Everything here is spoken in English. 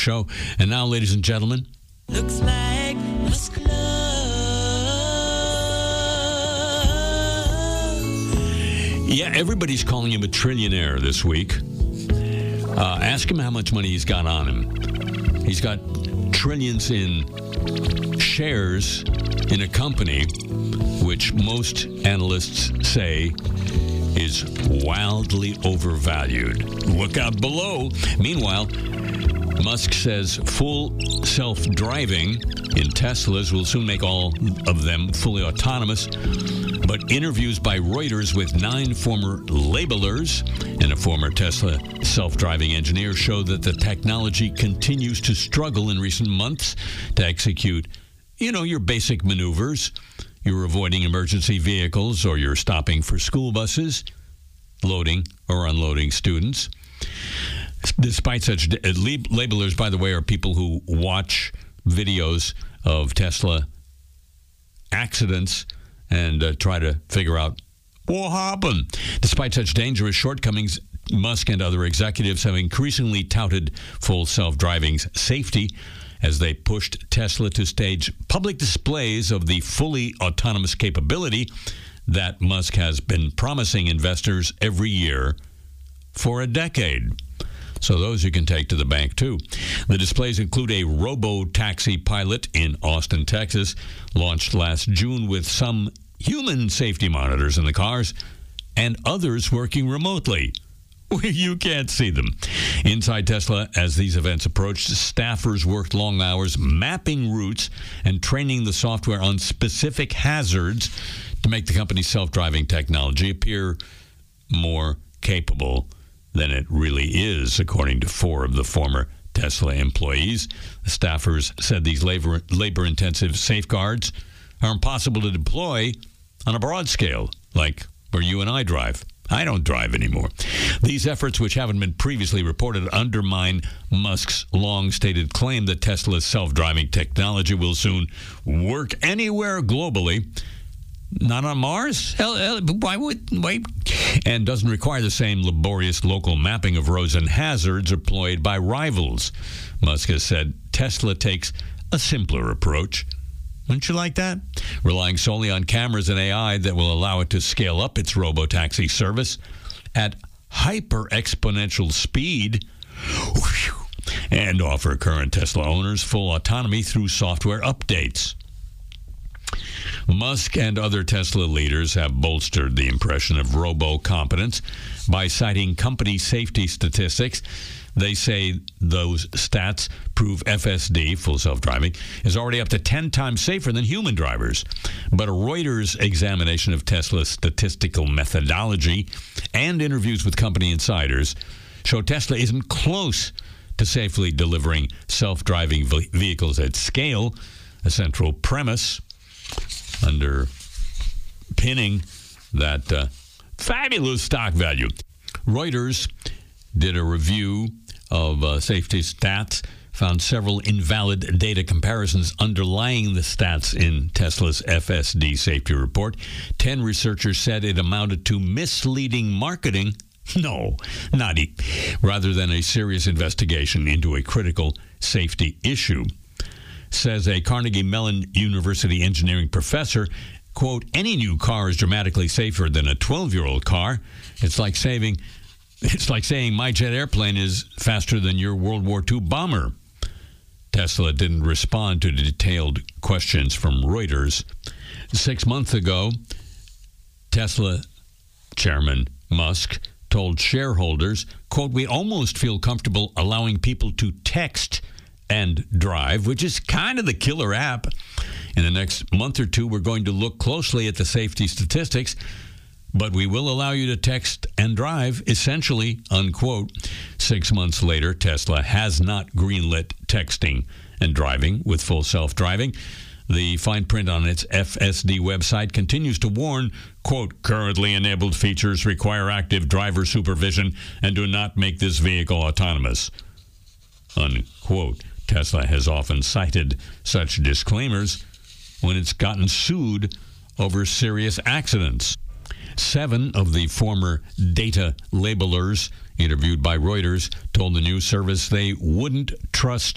show. And now, ladies and gentlemen, looks like Musk love. Yeah, everybody's calling him a trillionaire this week. Ask him how much money he's got on him. He's got trillions in shares in a company which most analysts say is wildly overvalued. Look out below. Meanwhile, Musk says full self-driving in Teslas will soon make all of them fully autonomous. But interviews by Reuters with 9 former labelers and a former Tesla self-driving engineer show that the technology continues to struggle in recent months to execute, your basic maneuvers. You're avoiding emergency vehicles, or you're stopping for school buses, loading or unloading students. Despite such, labelers, by the way, are people who watch videos of Tesla accidents and try to figure out what happened. Despite such dangerous shortcomings, Musk and other executives have increasingly touted full self-driving's safety as they pushed Tesla to stage public displays of the fully autonomous capability that Musk has been promising investors every year for a decade. So those you can take to the bank, too. The displays include a robo-taxi pilot in Austin, Texas, launched last June with some human safety monitors in the cars and others working remotely. You can't see them. Inside Tesla, as these events approached, staffers worked long hours mapping routes and training the software on specific hazards to make the company's self-driving technology appear more capable than it really is, according to 4 of the former Tesla employees. The staffers said these labor-intensive safeguards are impossible to deploy on a broad scale, like where you and I drive. I don't drive anymore. These efforts, which haven't been previously reported, undermine Musk's long-stated claim that Tesla's self-driving technology will soon work anywhere globally. Not on Mars? Why? And doesn't require the same laborious local mapping of roads and hazards employed by rivals. Musk has said Tesla takes a simpler approach. Wouldn't you like that? Relying solely on cameras and AI that will allow it to scale up its robotaxi service at hyper-exponential speed and offer current Tesla owners full autonomy through software updates. Musk and other Tesla leaders have bolstered the impression of robo-competence by citing company safety statistics. They say those stats prove FSD, full self-driving, is already up to 10 times safer than human drivers. But a Reuters examination of Tesla's statistical methodology and interviews with company insiders show Tesla isn't close to safely delivering self-driving vehicles at scale, a central premise underpinning that fabulous stock value. Reuters did a review of safety stats, found several invalid data comparisons underlying the stats in Tesla's FSD safety report. 10 researchers said it amounted to misleading marketing. No, not rather than a serious investigation into a critical safety issue. Says a Carnegie Mellon University engineering professor, quote, any new car is dramatically safer than a 12-year-old car. It's like saying my jet airplane is faster than your World War II bomber. Tesla didn't respond to detailed questions from Reuters. 6 months ago, Tesla chairman Musk told shareholders, quote, we almost feel comfortable allowing people to text and drive, which is kind of the killer app. In the next month or two, we're going to look closely at the safety statistics, but we will allow you to text and drive, essentially, unquote. 6 months later, Tesla has not greenlit texting and driving with full self-driving. The fine print on its FSD website continues to warn, quote, currently enabled features require active driver supervision and do not make this vehicle autonomous, unquote. Tesla has often cited such disclaimers when it's gotten sued over serious accidents. 7 of the former data labelers interviewed by Reuters told the news service they wouldn't trust